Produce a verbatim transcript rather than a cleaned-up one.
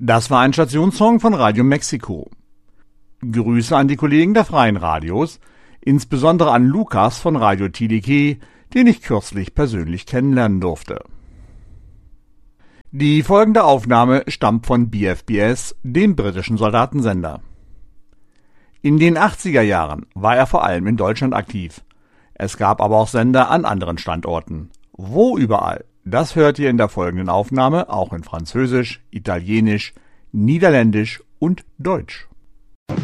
Das war ein Stationssong von Radio Mexiko. Grüße an die Kollegen der Freien Radios, insbesondere an Lukas von Radio Tidike, den ich kürzlich persönlich kennenlernen durfte. Die folgende Aufnahme stammt von B F B S, dem britischen Soldatensender. In den achtziger Jahren war er vor allem in Deutschland aktiv. Es gab aber auch Sender an anderen Standorten. Wo überall? Das hört ihr in der folgenden Aufnahme auch in Französisch, Italienisch, Niederländisch und Deutsch.